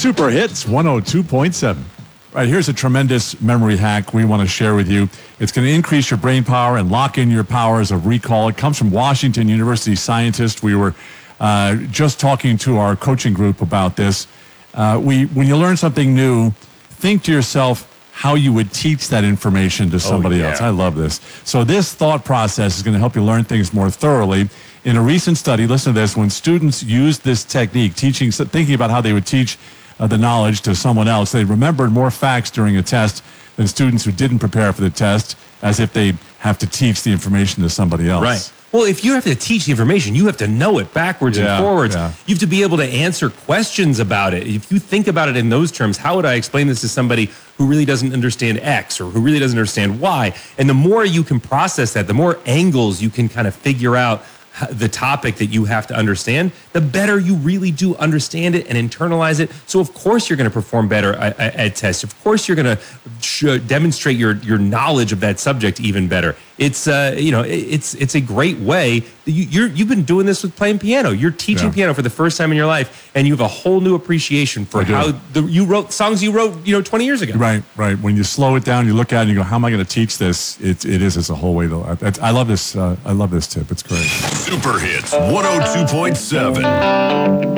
Super Hits 102.7. Right, here's a tremendous memory hack we want to share with you. It's going to increase your brain power and lock in your powers of recall. It comes from Washington University scientists. We were just talking to our coaching group about this. When you learn something new, think to yourself how you would teach that information to somebody else. I love this. So this thought process is going to help you learn things more thoroughly. In a recent study, listen to this, when students used this technique, thinking about how they would teach the knowledge to someone else, they remembered more facts during a test than students who didn't prepare for the test, as if they have to teach the information to somebody else. Right. Well, if you have to teach the information, you have to know it backwards and forwards. Yeah. You have to be able to answer questions about it. If you think about it in those terms, how would I explain this to somebody who really doesn't understand X or who really doesn't understand Y? And the more you can process that, the more angles you can kind of figure out the topic that you have to understand, the better you really do understand it and internalize it. So of course you're going to perform better at tests. Of course you're going to demonstrate your knowledge of that subject even better. It's it's a great way. You've been doing this with playing piano. You're teaching piano for the first time in your life, and you have a whole new appreciation for how you wrote songs you wrote 20 years ago. Right. When you slow it down, you look at it and you go, "How am I going to teach this?" It's a whole way to. I love this. I love this tip. It's great. Super Hits 102.7.